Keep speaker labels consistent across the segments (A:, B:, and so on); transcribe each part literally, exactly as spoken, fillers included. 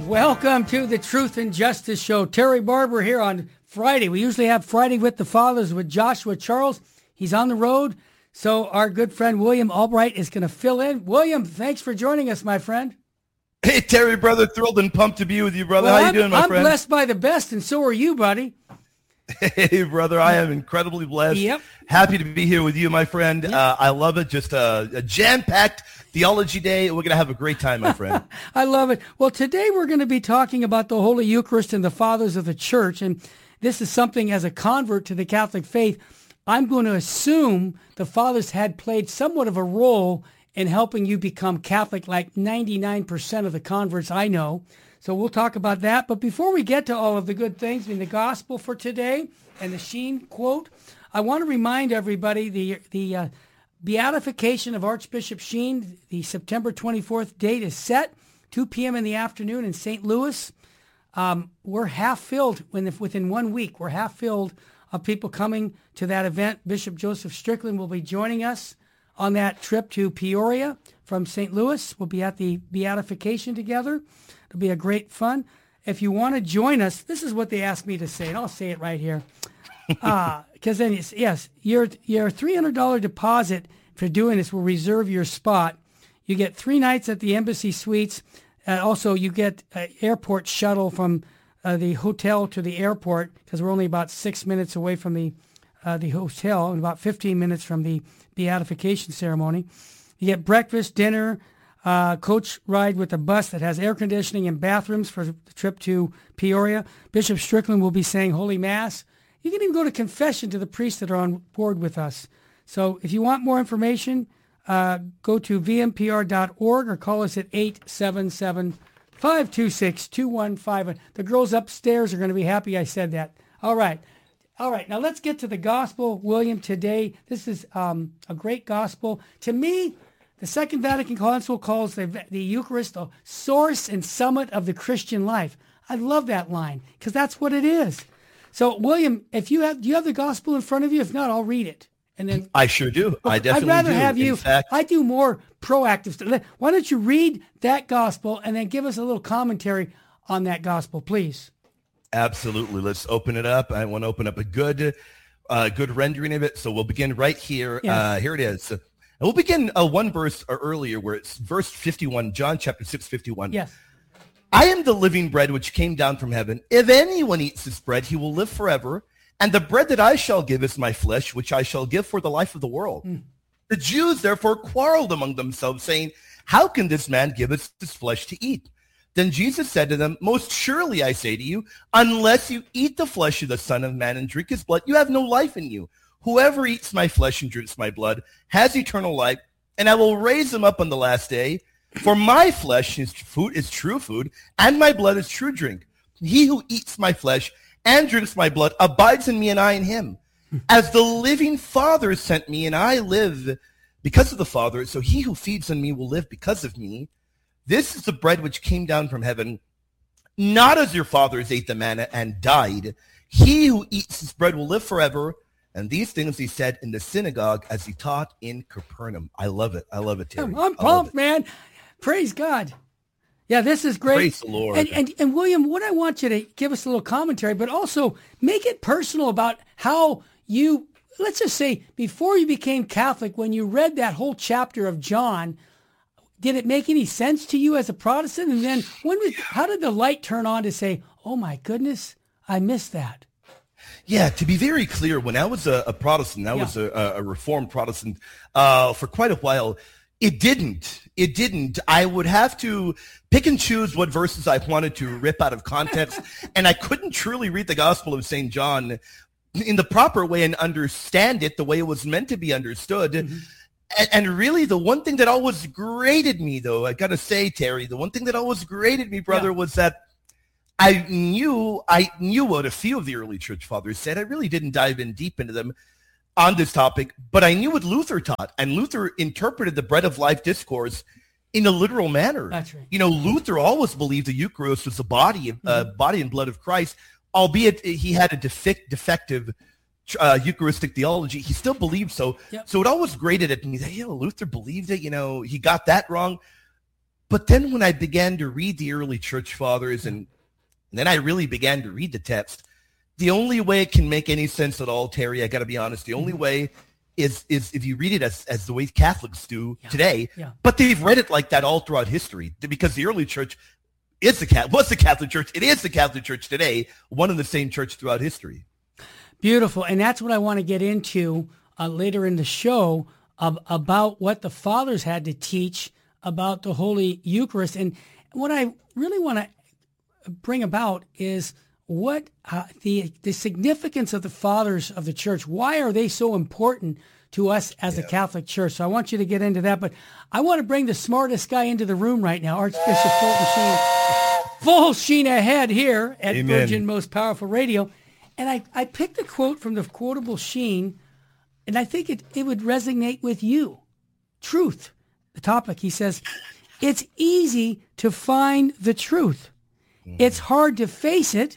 A: Welcome to the Truth and Justice Show. Terry Barber here on Friday. We usually have Friday with the Fathers with Joshua Charles. He's on the road, so our good friend William Albright is going to fill in. William, thanks for joining us, my friend.
B: Hey, Terry, brother. Thrilled and pumped to be with you, brother.
A: Well,
B: How you
A: I'm,
B: doing, my
A: I'm
B: friend?
A: I'm blessed by the best, and so are you, buddy.
B: Hey, brother. I am incredibly blessed.
A: Yep.
B: Happy to be here with you, my friend.
A: Yep.
B: Uh, I love it. Just a, a jam-packed theology day. We're going to have a great time, my friend.
A: I love it. Well, today we're going to be talking about the Holy Eucharist and the Fathers of the Church, and this is something as a convert to the Catholic faith, I'm going to assume the Fathers had played somewhat of a role in helping you become Catholic, like ninety-nine percent of the converts I know. So we'll talk about that. But before we get to all of the good things in the gospel for today and the Sheen quote, I want to remind everybody the the uh, beatification of Archbishop Sheen, the September twenty-fourth date is set, two p.m. in the afternoon in Saint Louis. Um, we're half filled when, within one week. We're half filled of people coming to that event. Bishop Joseph Strickland will be joining us on that trip to Peoria from Saint Louis. We'll be at the beatification together. It'll be a great fun. If you want to join us, this is what they asked me to say, and I'll say it right here. Because uh, then, it's, yes, your your three hundred dollars deposit for doing this will reserve your spot. You get three nights at the Embassy Suites. Uh, also, you get an airport shuttle from uh, the hotel to the airport, because we're only about six minutes away from the uh, the hotel and about fifteen minutes from the beatification ceremony. You get breakfast, dinner, uh, coach ride with a bus that has air conditioning and bathrooms for the trip to Peoria. Bishop Strickland will be saying Holy Mass. You can even go to confession to the priests that are on board with us. So if you want more information, uh, go to v m p r dot org or call us at eight seven seven, five two six, two one five one. The girls upstairs are going to be happy I said that. All right. All right, now let's get to the gospel, William, today. This is um, a great gospel. To me, the Second Vatican Council calls the, the Eucharist the source and summit of the Christian life. I love that line, because that's what it is. So, William, if you have, do you have the gospel in front of you? If not, I'll read it. And then
B: I sure do. I definitely
A: I'd rather
B: do.
A: have you.
B: In fact,
A: I do more proactive stuff. Why don't you read that gospel and then give us a little commentary on that gospel, please?
B: absolutely. Let's open it up. I want to open up a good, uh, good rendering of it. So we'll begin right here.
A: Yes.
B: Uh, here it is. And we'll begin uh, one verse earlier where it's verse fifty-one, John chapter six, fifty-one.
A: Yes.
B: I am the living bread which came down from heaven. If anyone eats this bread, he will live forever. And the bread that I shall give is my flesh, which I shall give for the life of the world. Mm. The Jews therefore quarreled among themselves, saying, how can this man give us his flesh to eat? Then Jesus said to them, most surely I say to you, unless you eat the flesh of the Son of Man and drink his blood, you have no life in you. Whoever eats my flesh and drinks my blood has eternal life, and I will raise him up on the last day. For my flesh is food is true food, and my blood is true drink. He who eats my flesh and drinks my blood abides in me, and I in him. As the living Father sent me, and I live because of the Father, so he who feeds on me will live because of me. This is the bread which came down from heaven, not as your fathers ate the manna and died. He who eats this bread will live forever. And these things he said in the synagogue as he taught in Capernaum. I love it. I love it, Terry.
A: I'm pumped, man. Praise God. Yeah, this is great.
B: Praise the Lord.
A: And, and, and William, what I want you to give us a little commentary, but also make it personal about how you, let's just say, before you became Catholic, when you read that whole chapter of John, did it make any sense to you as a Protestant? And then when was, how did the light turn on to say, oh my goodness, I missed that?
B: Yeah, to be very clear, when I was a, a Protestant, I
A: yeah.
B: was a, a Reformed Protestant uh, for quite a while, it didn't. It didn't. I would have to pick and choose what verses I wanted to rip out of context, and I couldn't truly read the Gospel of Saint John in the proper way and understand it the way it was meant to be understood. Mm-hmm. And, and really, the one thing that always grated me, though, I got to say, Terry, the one thing that always grated me, brother, yeah. was that I knew I knew what a few of the early church fathers said. I really didn't dive in deep into them on this topic, but I knew what Luther taught, and Luther interpreted the bread of life discourse in a literal manner.
A: That's right.
B: You know, Luther always believed the Eucharist was the body, mm-hmm. uh, body and blood of Christ, albeit he had a defect, defective uh, Eucharistic theology. He still believed so. Yep. So it always grated at me that, you know, Luther believed it. You know, he got that wrong. But then when I began to read the early church fathers, and, and then I really began to read the text, the only way it can make any sense at all, Terry, I got to be honest, the only way is is if you read it as, as the way Catholics do yeah. today. Yeah. But they've read it like that all throughout history, because the early church is the Catholic, was the Catholic Church. It is the Catholic Church today, one and the same church throughout history.
A: Beautiful. And that's what I want to get into uh, later in the show, uh, about what the fathers had to teach about the Holy Eucharist. And what I really want to bring about is what uh, the the significance of the fathers of the church. Why are they so important to us as yeah. a Catholic Church? So I want you to get into that, but I want to bring the smartest guy into the room right now, Archbishop Fulton Sheen. Full sheen ahead here at Amen. Virgin Most Powerful Radio. And I, I picked a quote from the Quotable Sheen, and I think it, it would resonate with you. Truth, the topic. He says, it's easy to find the truth. Mm. It's hard to face it,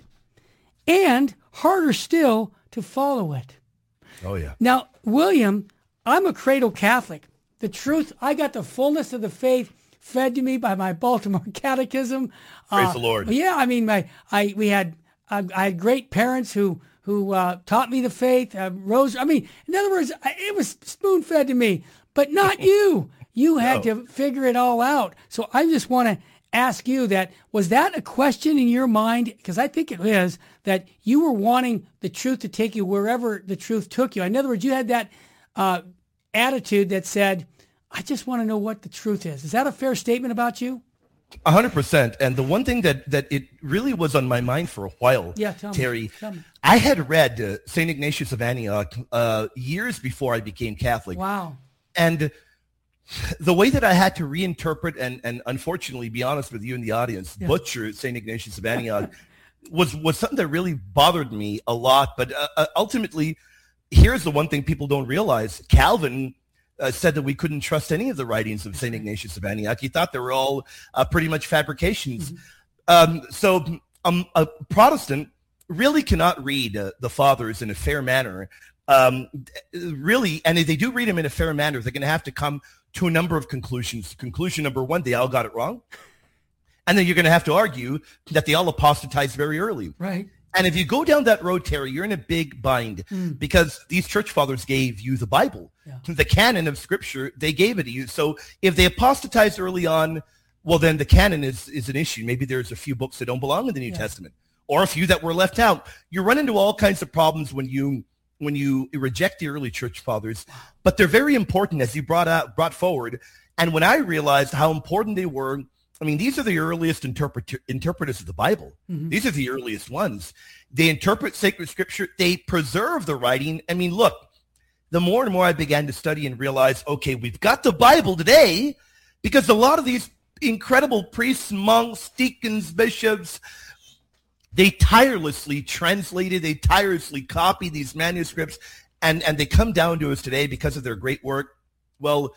A: and harder still to follow it.
B: Oh, yeah.
A: Now, William, I'm a cradle Catholic. The truth, I got the fullness of the faith fed to me by my Baltimore Catechism.
B: Praise
A: uh,
B: the Lord.
A: Yeah, I mean, my I we had I, I had great parents who who uh, taught me the faith. Uh, Rose, I mean, in other words, I, it was spoon fed to me, but not you. You had no. to figure it all out. So I just want to ask you that, was that a question in your mind? Because I think it is, that you were wanting the truth to take you wherever the truth took you. In other words, you had that uh, attitude that said, I just want to know what the truth is. Is that a fair statement about you?
B: A hundred percent. And the one thing that, that it really was on my mind for a while,
A: yeah, tell
B: Terry,
A: me, tell me.
B: I had read uh, Saint Ignatius of Antioch uh, years before I became Catholic.
A: Wow.
B: And the way that I had to reinterpret and, and unfortunately, be honest with you in the audience, yeah. butcher Saint Ignatius of Antioch was, was something that really bothered me a lot. But uh, ultimately, here's the one thing people don't realize. Calvin uh, said that we couldn't trust any of the writings of Saint Ignatius of Antioch. He thought they were all uh, pretty much fabrications. Mm-hmm. Um, so um, a Protestant really cannot read uh, the fathers in a fair manner. Um, really, and if they do read them in a fair manner, they're going to have to come to a number of conclusions. Conclusion number one, they all got it wrong. And then you're going to have to argue that they all apostatized very early.
A: Right.
B: And if you go down that road, Terry, you're in a big bind mm. because these church fathers gave you the Bible. Yeah. The canon of Scripture, they gave it to you. So if they apostatized early on, well, then the canon is, is an issue. Maybe there's a few books that don't belong in the New yeah. Testament, or a few that were left out. You run into all kinds of problems when you when you reject the early church fathers, but they're very important, as you brought out, brought forward. And when I realized how important they were, I mean, these are the earliest interpret- interpreters of the Bible. Mm-hmm. These are the earliest ones. They interpret sacred scripture. They preserve the writing. I mean, look, the more and more I began to study and realize, okay, we've got the Bible today, because a lot of these incredible priests, monks, deacons, bishops, they tirelessly translated, they tirelessly copied these manuscripts, and, and they come down to us today because of their great work. Well,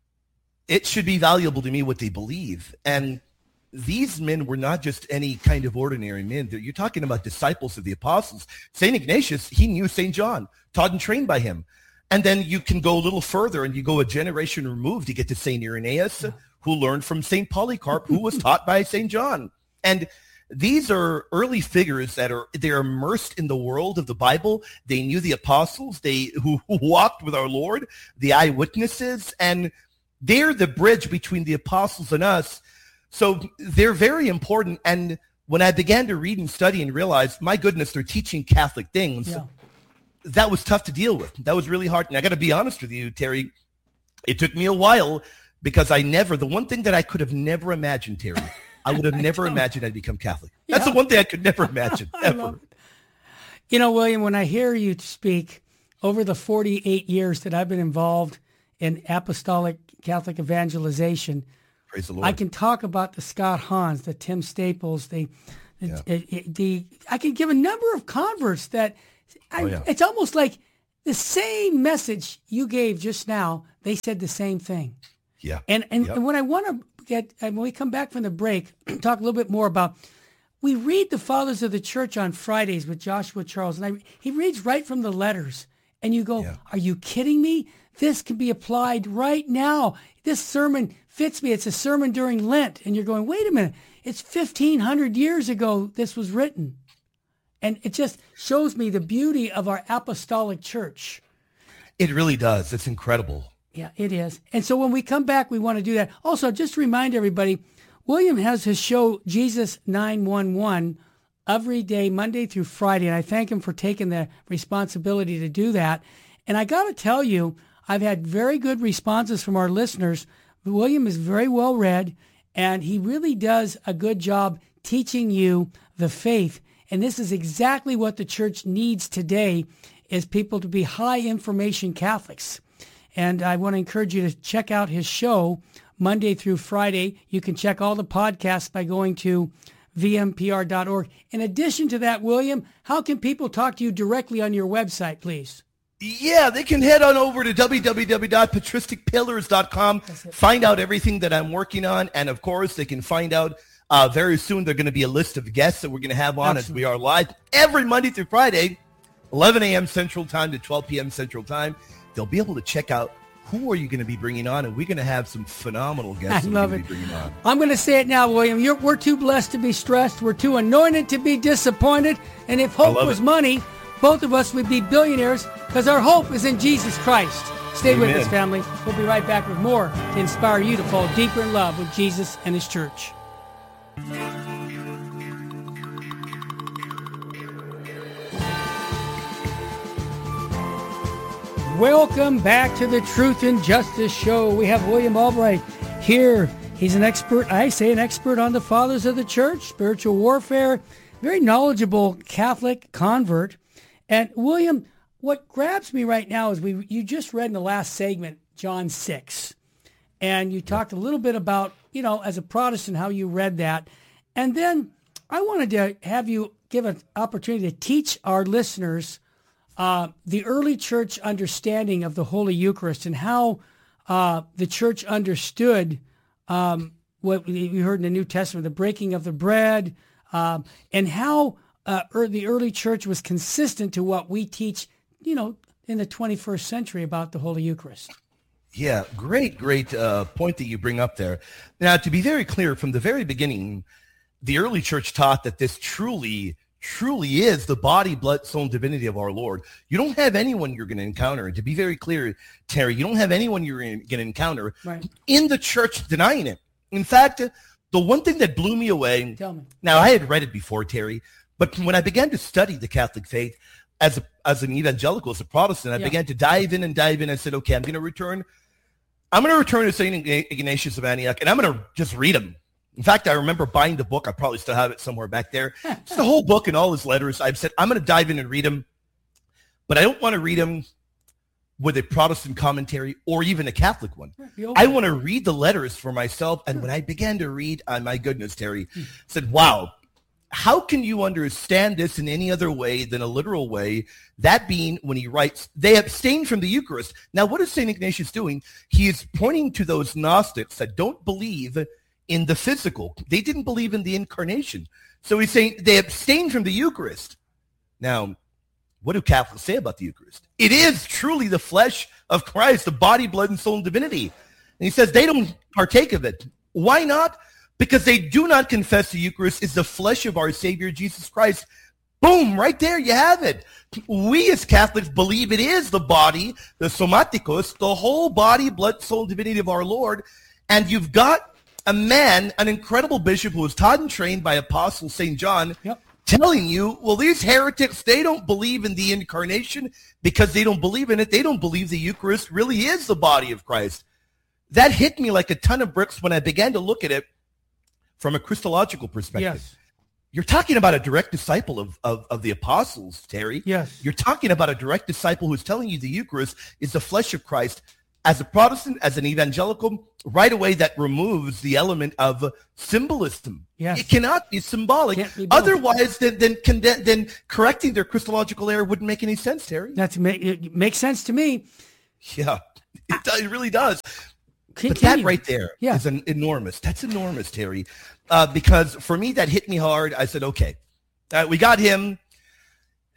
B: it should be valuable to me what they believe. And these men were not just any kind of ordinary men. You're talking about disciples of the apostles. Saint Ignatius, he knew Saint John, taught and trained by him. And then you can go a little further and you go a generation removed, you get to Saint Irenaeus, who learned from Saint Polycarp, who was taught by Saint John. And these are early figures that are, they're immersed in the world of the Bible. They knew the apostles, they who, who walked with our Lord, the eyewitnesses, and they're the bridge between the apostles and us. So they're very important. And when I began to read and study and realize, my goodness, they're teaching Catholic things, yeah. that was tough to deal with. That was really hard. And I got to be honest with you, Terry, it took me a while, because I never, the one thing that I could have never imagined, Terry, I would have never imagined I'd become Catholic. That's yeah. the one thing I could never imagine, ever.
A: You know, William, when I hear you speak over the forty-eight years that I've been involved in apostolic Catholic evangelization,
B: praise the Lord,
A: I can talk about the Scott Hahns, the Tim Staples, the, the, yeah. the, the I can give a number of converts that I, oh, yeah. it's almost like the same message you gave just now, they said the same thing.
B: Yeah.
A: And and,
B: yep.
A: and what I want to get, and when we come back from the break, talk a little bit more about, we read the Fathers of the Church on Fridays with Joshua Charles, and I, he reads right from the letters. And you go,
B: Yeah.
A: are you kidding me? This can be applied right now. This sermon fits me. It's a sermon during Lent. And you're going, wait a minute. It's fifteen hundred years ago this was written. And it just shows me the beauty of our apostolic church.
B: It really does. It's incredible.
A: Yeah, it is. And so when we come back, we want to do that. Also, just to remind everybody, William has his show, Jesus nine one one, every day, Monday through Friday. And I thank him for taking the responsibility to do that. And I got to tell you, I've had very good responses from our listeners. William is very well read, and he really does a good job teaching you the faith. And this is exactly what the church needs today, is people to be high information Catholics. And I want to encourage you to check out his show Monday through Friday. You can check all the podcasts by going to v m p r dot org. In addition to that, William, how can people talk to you directly on your website, please?
B: Yeah, they can head on over to w w w dot patristic pillars dot com, find out everything that I'm working on, and of course, they can find out uh, very soon there's going to be a list of guests that we're going to have on Absolutely. As we are live every Monday through Friday, eleven a.m. Central Time to twelve p.m. Central Time. They'll be able to check out who are you going to be bringing on, and we're going to have some phenomenal guests
A: I
B: that
A: love
B: we're
A: it.
B: going to be bringing on.
A: I'm going to say it now, William. You're, we're too blessed to be stressed. We're too anointed to be disappointed. And if hope was it. money, both of us would be billionaires, because our hope is in Jesus Christ. Stay Amen. With us, family. We'll be right back with more to inspire you to fall deeper in love with Jesus and his church. Welcome back to the Truth and Justice Show. We have William Albright here. He's an expert, I say an expert on the fathers of the church, spiritual warfare, very knowledgeable Catholic convert. And William, what grabs me right now is we you just read in the last segment, John six. And you talked a little bit about, you know, as a Protestant, how you read that. And then I wanted to have you give an opportunity to teach our listeners Uh, the early church understanding of the Holy Eucharist and how uh, the church understood um, what we heard in the New Testament, the breaking of the bread, um, and how uh, er, the early church was consistent to what we teach, you know, in the twenty-first century about the Holy Eucharist.
B: Yeah, great, great uh, point that you bring up there. Now, to be very clear, from the very beginning, the early church taught that this truly truly is the body, blood, soul, and divinity of our Lord. You don't have anyone you're going to encounter. And to be very clear, Terry, you don't have anyone you're going to encounter right. in the church denying it. In fact, the one thing that blew me away,
A: Tell me.
B: Now I had read it before, Terry, but when I began to study the Catholic faith as a, as an evangelical, as a Protestant, I yeah. began to dive in and dive in. I said, okay, I'm going to return. I'm going to return to Saint Ignatius of Antioch, and I'm going to just read him. In fact, I remember buying the book. I probably still have it somewhere back there. It's the whole book and all his letters. I've said, I'm going to dive in and read them, but I don't want to read them with a Protestant commentary or even a Catholic one. I want to read the letters for myself. And when I began to read, uh, my goodness, Terry, I said, wow, how can you understand this in any other way than a literal way? That being when he writes, they abstain from the Eucharist. Now, what is Saint Ignatius doing? He is pointing to those Gnostics that don't believe in the physical. They didn't believe in the incarnation. So he's saying they abstain from the Eucharist. Now, what do Catholics say about the Eucharist? It is truly the flesh of Christ, the body, blood, and soul, and divinity. And he says they don't partake of it. Why not? Because they do not confess the Eucharist is the flesh of our Savior, Jesus Christ. Boom, right there, you have it. We as Catholics believe it is the body, the somaticos, the whole body, blood, soul, and divinity of our Lord. And you've got a man, an incredible bishop who was taught and trained by Apostle Saint John, yep. telling you, well, these heretics, they don't believe in the incarnation because they don't believe in it. They don't believe the Eucharist really is the body of Christ. That hit me like a ton of bricks when I began to look at it from a Christological perspective.
A: Yes.
B: You're talking about a direct disciple of, of, of the apostles, Terry.
A: Yes.
B: You're talking about a direct disciple who's telling you the Eucharist is the flesh of Christ. As a Protestant, as an evangelical, right away that removes the element of symbolism.
A: Yes.
B: It cannot be symbolic.
A: Be
B: Otherwise, then, then, then, then correcting their Christological error wouldn't make any sense, Terry.
A: That's it makes sense to me.
B: Yeah, it, does, it really does.
A: Continue.
B: But that right there
A: yeah.
B: is an enormous. That's enormous, Terry. Uh, because for me, that hit me hard. I said, okay, uh, we got him.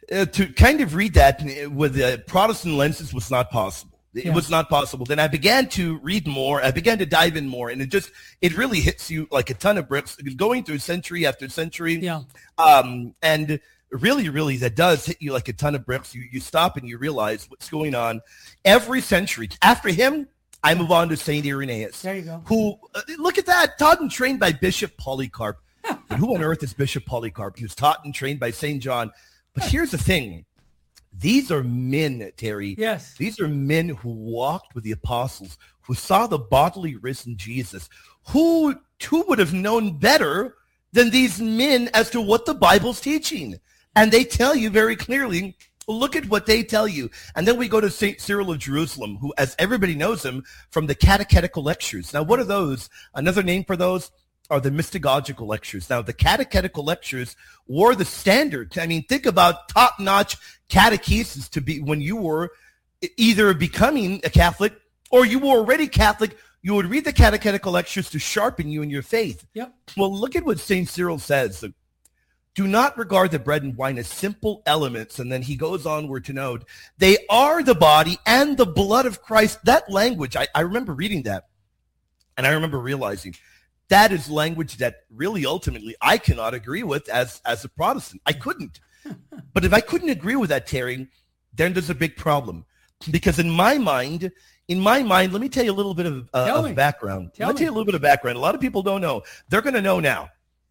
B: uh, to kind of read that with uh, Protestant lenses was not possible. It
A: Yeah.
B: was not possible. Then I began to read more. I began to dive in more, and it just it really hits you like a ton of bricks, going through century after century.
A: Yeah.
B: Um, and really, really, that does hit you like a ton of bricks. You you stop and you realize what's going on every century. After him, I move on to Saint Irenaeus.
A: There you go.
B: Who uh, look at that, taught and trained by Bishop Polycarp. And who on earth is Bishop Polycarp? He was taught and trained by Saint John. But here's the thing. These are men, Terry.
A: Yes.
B: These are men who walked with the apostles, who saw the bodily risen Jesus. Who, who would have known better than these men as to what the Bible's teaching? And they tell you very clearly, look at what they tell you. And then we go to Saint Cyril of Jerusalem, who, as everybody knows him, from the Catechetical Lectures. Now, what are those? Another name for those are the mystagogical lectures. Now, the catechetical lectures were the standard. I mean, think about top-notch catechesis to be when you were either becoming a Catholic or you were already Catholic. You would read the catechetical lectures to sharpen you in your faith.
A: Yep.
B: Well, look at what Saint Cyril says. Do not regard the bread and wine as simple elements. And then he goes onward to note, they are the body and the blood of Christ. That language, I, I remember reading that, and I remember realizing that is language that really ultimately I cannot agree with as, as a Protestant. I couldn't. But if I couldn't agree with that, Terry, then there's a big problem. Because in my mind, in my mind, let me tell you a little bit of, uh, of background.
A: Tell
B: let me
A: me.
B: tell you a little bit of background. A lot of people don't know. They're going to know now.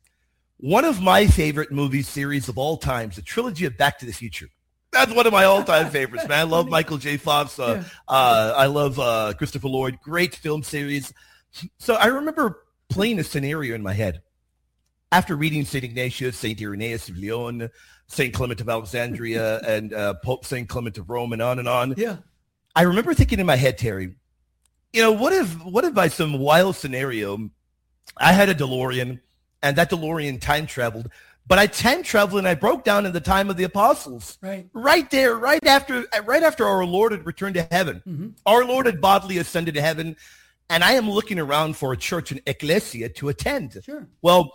B: One of my favorite movie series of all time is the trilogy of Back to the Future. That's one of my all-time favorites, man. I love Michael J. Fox. Uh,
A: Yeah.
B: uh, I love uh, Christopher Lloyd. Great film series. So I remember playing a scenario in my head. After reading Saint Ignatius, Saint Irenaeus of Lyon, Saint Clement of Alexandria, and uh, Pope Saint Clement of Rome, and on and on,
A: Yeah.
B: I remember thinking in my head, Terry, you know, what if, what if by some wild scenario, I had a DeLorean, and that DeLorean time traveled, but I time traveled and I broke down in the time of the apostles.
A: Right.
B: Right there, right after, right after our Lord had returned to heaven.
A: Mm-hmm.
B: Our Lord had bodily ascended to heaven, and I am looking around for a church, an ecclesia, to attend.
A: Sure.
B: Well,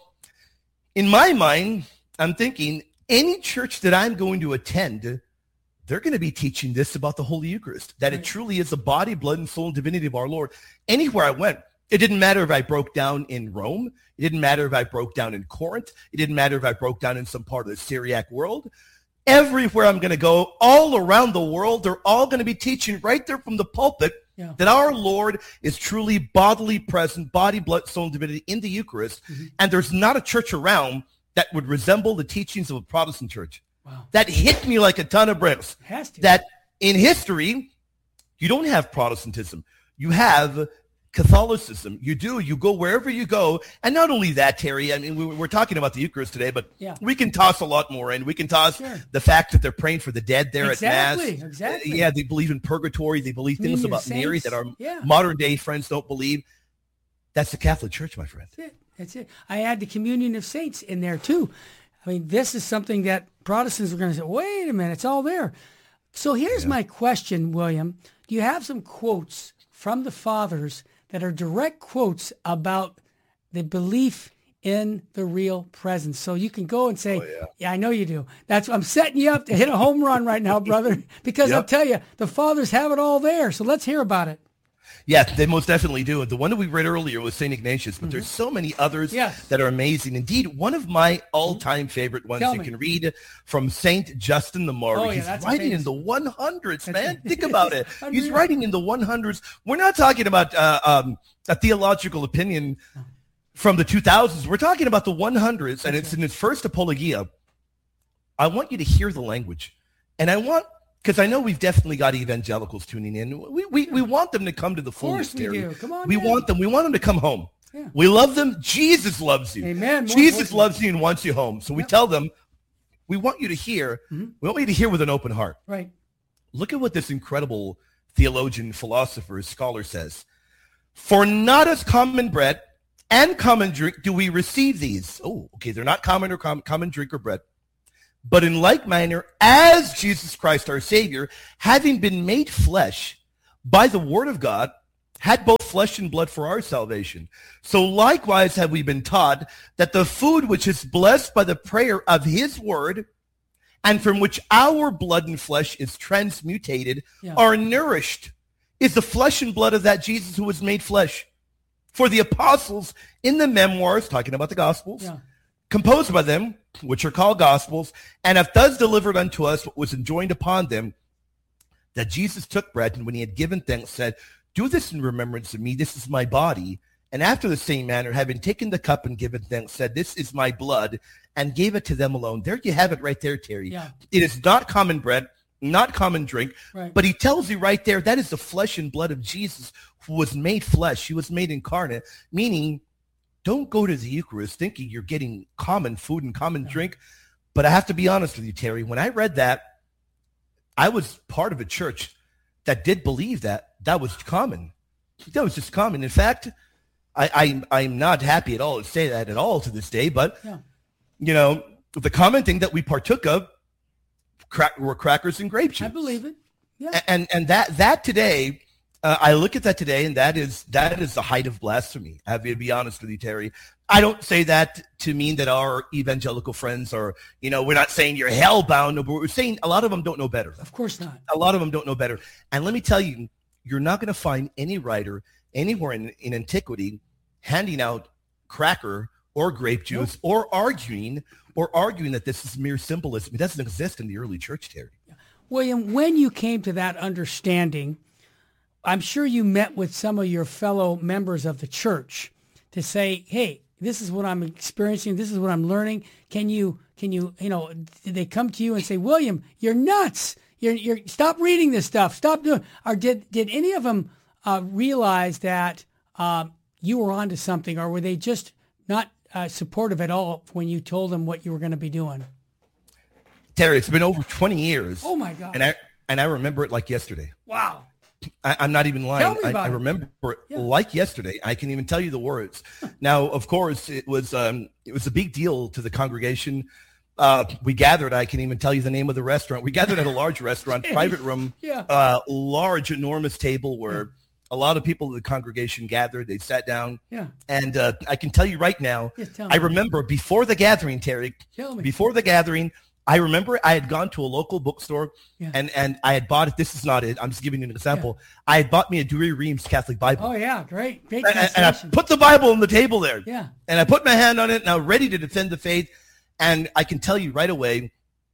B: in my mind, I'm thinking any church that I'm going to attend, they're going to be teaching this about the Holy Eucharist, that
A: Right.
B: it truly is the body, blood, and soul and divinity of our Lord. Anywhere I went, it didn't matter if I broke down in Rome. It didn't matter if I broke down in Corinth. It didn't matter if I broke down in some part of the Syriac world. Everywhere I'm going to go, all around the world, they're all going to be teaching right there from the pulpit
A: Yeah.
B: that our Lord is truly bodily present, body, blood, soul, and divinity in the Eucharist.
A: Mm-hmm.
B: And there's not a church around that would resemble the teachings of a Protestant church.
A: Wow.
B: That hit me like a ton of bricks.
A: It has to.
B: That in history, you don't have Protestantism. You have Catholicism. You do. You go wherever you go. And not only that, Terry, I mean, we, we're talking about the Eucharist today, but
A: Yeah.
B: we can toss a lot more in. We can toss
A: Sure.
B: the fact that they're praying for the dead there
A: Exactly,
B: at Mass.
A: exactly.
B: Yeah, they believe in purgatory. They believe things
A: Communion of
B: about Mary
A: saints.
B: that our
A: Yeah.
B: modern day friends don't believe. That's the Catholic Church, my friend.
A: That's it. That's it. I add the communion of saints in there too. I mean, this is something that Protestants are going to say, wait a minute, it's all there. So here's my question, William. Do you have some quotes from the fathers that are direct quotes about the belief in the real presence? So you can go and say,
B: yeah.
A: yeah, I know you do. That's I'm setting you up to hit a home run right now, brother, because I'll
B: Yep.
A: tell you, the fathers have it all there. So let's hear about it.
B: Yeah, they most definitely do. The one that we read earlier was Saint Ignatius, but there's so many others
A: Yes.
B: that are amazing. Indeed, one of my all-time favorite ones
A: Tell
B: you
A: me.
B: can read from Saint Justin the Martyr.
A: Oh, yeah,
B: He's
A: that's
B: writing
A: famous.
B: in the one hundreds,
A: That's-
B: man. Think about it. He's
A: Unreal.
B: writing in the one hundreds. We're not talking about uh, um, a theological opinion from the two thousands. We're talking about the one hundreds, and it's in his first apologia. I want you to hear the language, and I want, because I know we've definitely got evangelicals tuning in. We, we, we want them to come to the
A: Of course
B: fullness,
A: we
B: Terry.
A: do. Come on,
B: We
A: man.
B: want them. We want them to come home.
A: Yeah.
B: We love them. Jesus loves you.
A: Amen. More
B: Jesus
A: importantly.
B: loves you and wants you home. So we
A: Yep.
B: tell them, we want you to hear.
A: Mhm.
B: We want you to hear with an open heart.
A: Right.
B: Look at what this incredible theologian, philosopher, scholar says. For not as common bread and common drink do we receive these. Oh, okay. They're not common or com- common drink or bread. But in like manner, as Jesus Christ, our Savior, having been made flesh by the word of God, had both flesh and blood for our salvation. So likewise have we been taught that the food which is blessed by the prayer of his word and from which our blood and flesh is transmutated,
A: Yeah.
B: are nourished, is the flesh and blood of that Jesus who was made flesh. For the apostles in the memoirs, talking about the Gospels,
A: Yeah.
B: composed by them, which are called Gospels, and have thus delivered unto us what was enjoined upon them, that Jesus took bread, and when he had given thanks, said, do this in remembrance of me. This is my body. And after the same manner, having taken the cup and given thanks, said, this is my blood, and gave it to them alone. There you have it right there, Terry.
A: Yeah.
B: It is not common bread, not common drink,
A: Right.
B: but he tells you right there, that is the flesh and blood of Jesus who was made flesh. He was made incarnate, meaning don't go to the Eucharist thinking you're getting common food and common
A: No.
B: drink. But I have to be honest with you, Terry, when I read that, I was part of a church that did believe that that was common. That was just common. In fact, I, I, I'm not happy at all to say that at all to this day, but,
A: Yeah.
B: you know, the common thing that we partook of crack, were crackers and grape juice.
A: I believe it. Yeah.
B: A- And, and that, that today, uh, I look at that today, and that is, that is the height of blasphemy. I have to be honest with you, Terry. I don't say that to mean that our evangelical friends are, you know, we're not saying you're hellbound, but we're saying a lot of them don't know better.
A: Of course not.
B: A lot of them don't know better. And let me tell you, you're not going to find any writer anywhere in, in antiquity handing out cracker or grape juice
A: Nope.
B: or arguing or arguing that this is mere symbolism. It doesn't exist in the early church, Terry.
A: William, when you came to that understanding, I'm sure you met with some of your fellow members of the church to say, hey, this is what I'm experiencing. This is what I'm learning. Can you, can you, you know, did they come to you and say, William, you're nuts. You're, you're, stop reading this stuff. Stop doing, or did, did any of them uh, realize that uh, you were onto something, or were they just not uh, supportive at all when you told them what you were going to be doing?
B: Terry, it's been over twenty years.
A: Oh my God.
B: And I, and I remember it like yesterday.
A: Wow.
B: I, I'm not even lying.
A: Tell me
B: I,
A: about
B: I
A: it.
B: remember it
A: Yeah.
B: like yesterday. I can even tell you the words. Now, of course, it was um, it was a big deal to the congregation. Uh, we gathered. I can even tell you the name of the restaurant. We gathered at a large restaurant, private room,
A: Yeah.
B: uh, large, enormous table where a lot of people of the congregation gathered. They sat down,
A: Yeah.
B: and uh, I can tell you right now.
A: Yeah, tell
B: I
A: me.
B: remember before the gathering, Terry.
A: Tell me.
B: Before the gathering. I remember I had gone to a local bookstore
A: Yeah.
B: and, and I had bought it. This is not it. I'm just giving you an example. I had bought me a Dewey Reams Catholic Bible.
A: Oh yeah, great, great
B: and, and I
A: translation.
B: put the Bible on the table there.
A: Yeah.
B: And I put my hand on it and I was ready to defend the faith. And I can tell you right away,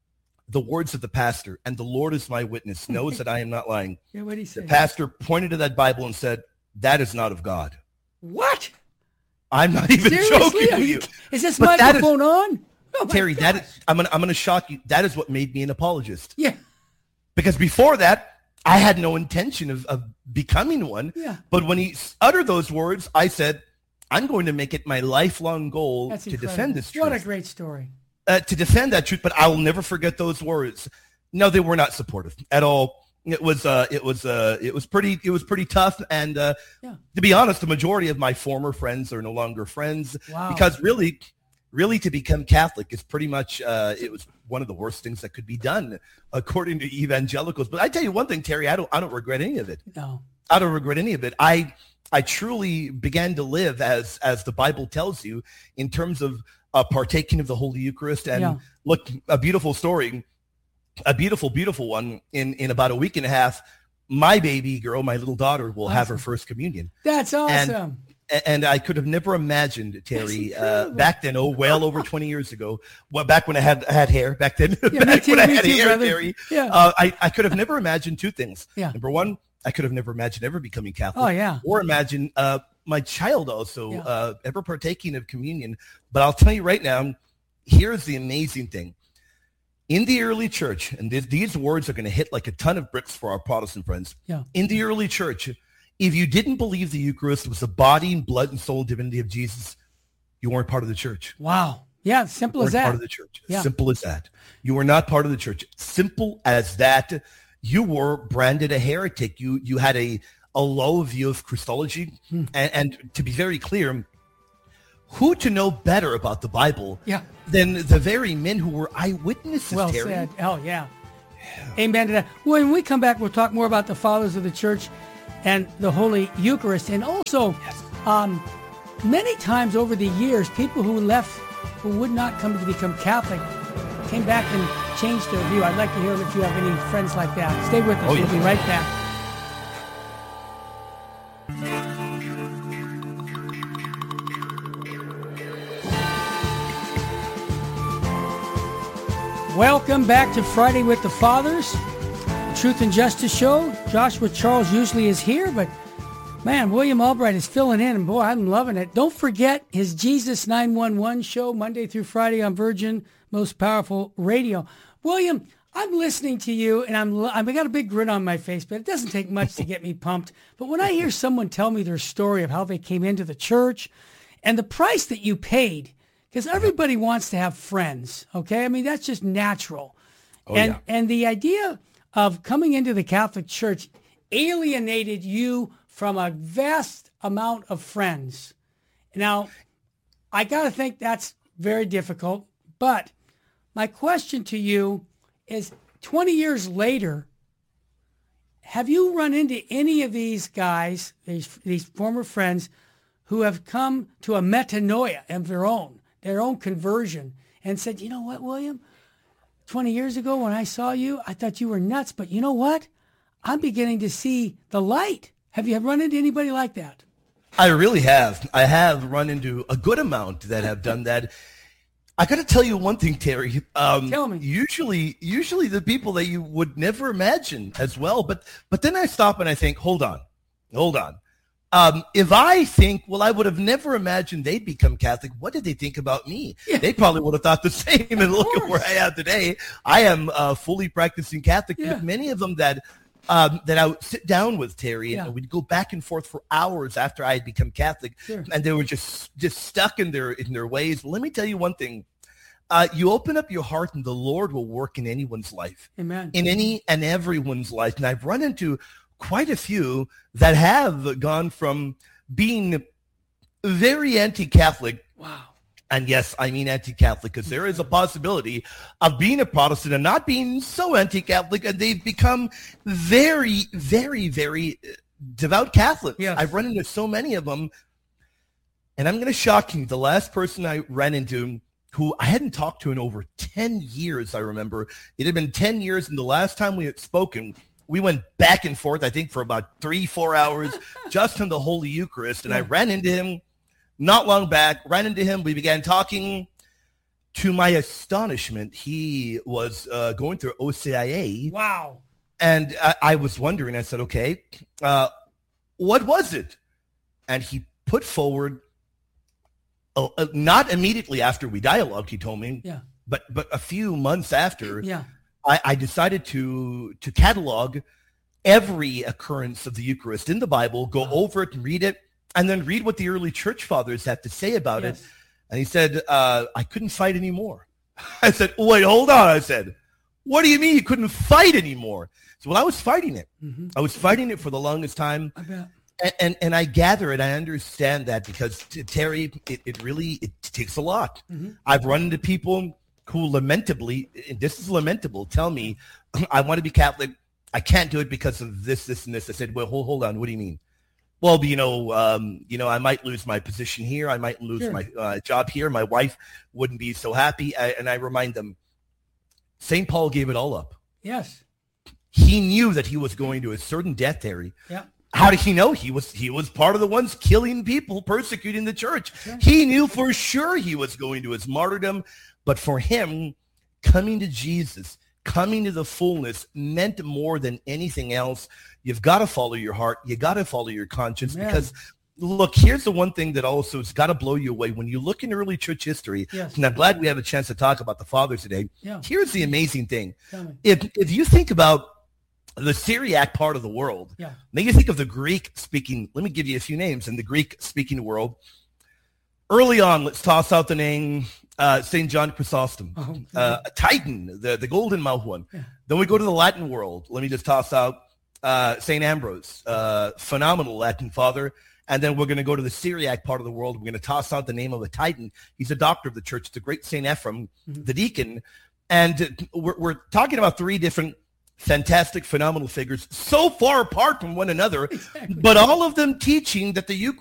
B: the words of the pastor, and the Lord is my witness, knows that I am not lying.
A: Yeah, what did he
B: The
A: say?
B: pastor pointed to that Bible and said, that is not of God.
A: What?
B: I'm not even
A: Seriously?
B: joking
A: Are
B: with
A: you,
B: you.
A: is this
B: But that is-
A: microphone on? Oh my
B: Terry, that
A: gosh.
B: is, I'm gonna I'm gonna shock you. That is what made me an apologist.
A: Yeah.
B: Because before that, I had no intention of, of becoming one.
A: Yeah.
B: But when he uttered those words, I said, I'm going to make it my lifelong goal
A: That's
B: to
A: incredible.
B: defend this truth.
A: What a great story.
B: uh, to defend that truth, but I will never forget those words. No, they were not supportive at all. It was uh, it was uh, it was pretty it was pretty tough. And uh,
A: Yeah.
B: to be honest, the majority of my former friends are no longer friends
A: Wow.
B: because really, really to become Catholic is pretty much uh, it was one of the worst things that could be done according to evangelicals. But I tell you one thing, Terry, I don't I don't regret any of it.
A: No.
B: I don't regret any of it. I I truly began to live as as the Bible tells you in terms of uh, partaking of the Holy Eucharist. And
A: Yeah.
B: look, a beautiful story, a beautiful, beautiful one. In in about a week and a half, my baby girl, my little daughter, will have her
A: Awesome.
B: first communion.
A: That's awesome.
B: And I could have never imagined, Terry, uh,
A: incredible.
B: back then, oh, well over twenty years ago, well, back when I had had hair, back then,
A: Yeah, me
B: back
A: too,
B: when I
A: me
B: had
A: too,
B: hair,
A: brother.
B: Terry,
A: Yeah.
B: uh, I, I could have never imagined two things.
A: Yeah.
B: Number one, I could have never imagined ever becoming Catholic.
A: Oh, yeah.
B: Or imagine uh, my child also
A: Yeah.
B: uh, ever partaking of communion. But I'll tell you right now, here's the amazing thing. In the early church, and th- these words are going to hit like a ton of bricks for our Protestant friends.
A: Yeah.
B: In the early church, if you didn't believe the Eucharist was the body and blood and soul divinity of Jesus, you weren't part of the church.
A: Wow. Yeah, simple
B: You
A: as
B: weren't part
A: that.
B: of the church.
A: Yeah.
B: Simple as that. You were not part of the church. Simple as that. You were branded a heretic. You you had a, a low view of Christology.
A: Hmm.
B: And, and to be very clear, who to know better about the Bible
A: Yeah.
B: than the very men who were eyewitnesses,
A: Well
B: Terry?
A: said. Oh, yeah. Amen to that. When we come back, we'll talk more about the fathers of the church and the Holy Eucharist. And also, um, many times over the years, people who left, who would not come to become Catholic, came back and changed their view. I'd like to hear if you have any friends like that. Stay with us.
B: Oh,
A: we'll
B: yeah.
A: be right back. Welcome back to Friday with the Fathers, the Truth and Justice Show. Joshua Charles usually is here, but man, William Albright is filling in, and boy, I'm loving it. Don't forget his Jesus nine one one show, Monday through Friday on Virgin Most Powerful Radio. William, I'm listening to you, and I'm I've got a big grin on my face, but it doesn't take much to get me pumped. But when I hear someone tell me their story of how they came into the church and the price that you paid, because everybody wants to have friends, okay? I mean, that's just natural.
B: Oh,
A: and
B: yeah.
A: and the idea of coming into the Catholic Church alienated you from a vast amount of friends. Now, I got to think that's very difficult, but my question to you is, twenty years later, have you run into any of these guys, these, these former friends, who have come to a metanoia of their own, their own conversion, and said, you know what, William, twenty years ago when I saw you, I thought you were nuts, but you know what? I'm beginning to see the light. Have you run into anybody like that?
B: I really have. I have run into a good amount that have done that. I got to tell you one thing, Terry. Um,
A: Tell me.
B: Usually, usually the people that you would never imagine as well. But but then I stop and I think, hold on, hold on. Um, if I think, well, I would have never imagined they'd become Catholic, what did they think about me?
A: Yeah.
B: They probably would have thought the same. And look at where I am today. I am uh, fully practicing Catholic.
A: Yeah.
B: But many of them that um, that I would sit down with, Terry, and
A: Yeah.
B: we'd go back and forth for hours after I had become Catholic,
A: Sure.
B: and they were just just stuck in their in their ways. Well, let me tell you one thing. Uh, you open up your heart and the Lord will work in anyone's life,
A: Amen.
B: in any and everyone's life. And I've run into quite a few that have gone from being very anti-Catholic.
A: Wow.
B: And yes, I mean anti-Catholic, because there is a possibility of being a Protestant and not being so anti-Catholic, and they've become very, very, very devout Catholics.
A: Yes.
B: I've run into so many of them. And I'm going to shock you. The last person I ran into, who I hadn't talked to in over ten years, I remember. It had been ten years, and the last time we had spoken, we went back and forth, I think, for about three, four hours just on the Holy Eucharist. And I ran into him not long back, ran into him. We began talking. To my astonishment, he was uh, going through O C I A.
A: Wow.
B: And I, I was wondering, I said, okay, uh, what was it? And he put forward, oh, uh, not immediately after we dialogued, he told me,
A: Yeah.
B: but but a few months after,
A: Yeah.
B: I, I decided to to catalog every occurrence of the Eucharist in the Bible, go
A: Wow.
B: over it and read it, and then read what the early church fathers had to say about
A: Yes.
B: it. And he said, uh, I couldn't fight anymore. I said, wait, hold on. I said, what do you mean you couldn't fight anymore? So, well, I was fighting it.
A: Mm-hmm.
B: I was fighting it for the longest time.
A: I bet.
B: And, and and I gather it. I understand that, because t- Terry, it, it really it takes a lot.
A: Mm-hmm.
B: I've run into people who lamentably, and this is lamentable, tell me, I want to be Catholic. I can't do it because of this, this, and this. I said, well, hold, hold on. What do you mean? Well, you know, um, you know, I might lose my position here. I might lose
A: Sure.
B: my uh, job here. My wife wouldn't be so happy. I, and I remind them, Saint Paul gave it all up.
A: Yes.
B: He knew that he was going to a certain death, Terry.
A: Yeah.
B: How did he know? He was he was part of the ones killing people, persecuting the church.
A: Sure.
B: He knew for sure he was going to his martyrdom. But for him, coming to Jesus, coming to the fullness, meant more than anything else. You've got to follow your heart. You got to follow your conscience.
A: Amen.
B: Because, look, here's the one thing that also has got to blow you away. When you look in early church history,
A: Yes.
B: and I'm glad we have a chance to talk about the fathers today,
A: Yeah.
B: here's the amazing thing.
A: Tell me.
B: If if you think about the Syriac part of the world,
A: Yeah.
B: then you think of the Greek-speaking, let me give you a few names in the Greek-speaking world. Early on, let's toss out the name uh, Saint John Chrysostom,
A: Oh,
B: uh, Titan, the, the golden mouth one.
A: Yeah.
B: Then we go to the Latin world. Let me just toss out uh, Saint Ambrose, uh, phenomenal Latin father. And then we're going to go to the Syriac part of the world. We're going to toss out the name of a Titan. He's a doctor of the church, the great Saint Ephraim,
A: Mhm.
B: the deacon. And we're, we're talking about three different fantastic, phenomenal figures, so far apart from one another,
A: Exactly.
B: but all of them teaching that the Eucharist